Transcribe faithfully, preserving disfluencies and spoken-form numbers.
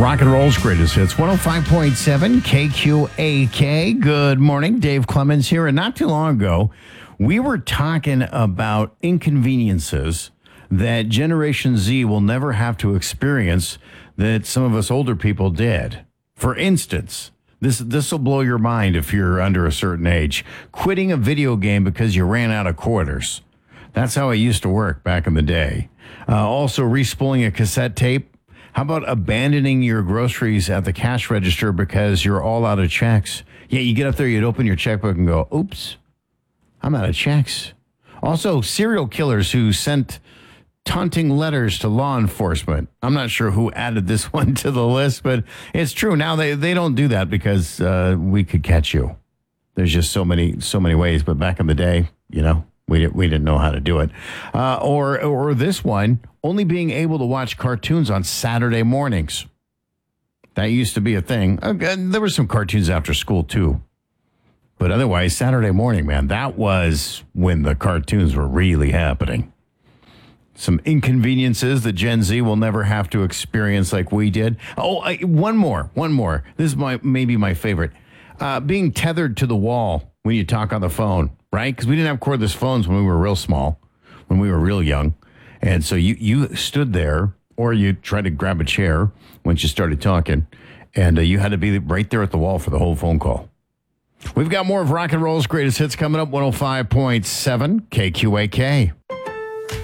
Rock and roll's greatest hits, one oh five point seven K Q A K. Good morning, Dave Clemens here. And not too long ago, we were talking about inconveniences that Generation Z will never have to experience that some of us older people did. For instance, this this will blow your mind if you're under a certain age. Quitting a video game because you ran out of quarters. That's how it used to work back in the day. Uh, also, respooling a cassette tape. How about abandoning your groceries at the cash register because you're all out of checks? Yeah, you get up there, you'd open your checkbook and go, oops, I'm out of checks. Also, serial killers who sent taunting letters to law enforcement. I'm not sure who added this one to the list, but it's true. Now they, they don't do that because uh, we could catch you. There's just so many so many ways. But back in the day, you know, we didn't we didn't know how to do it. Uh, or or this one, only being able to watch cartoons on Saturday mornings. That used to be a thing. Uh, there were some cartoons after school too. But otherwise, Saturday morning, man, that was when the cartoons were really happening. Some inconveniences that Gen Z will never have to experience like we did. Oh, I, one more, one more. This is my maybe my favorite. Uh, being tethered to the wall when you talk on the phone, right? Because we didn't have cordless phones when we were real small, when we were real young. And so you, you stood there or you tried to grab a chair once you started talking, and uh, you had to be right there at the wall for the whole phone call. We've got more of Rock and Roll's greatest hits coming up, one oh five point seven K Q A K.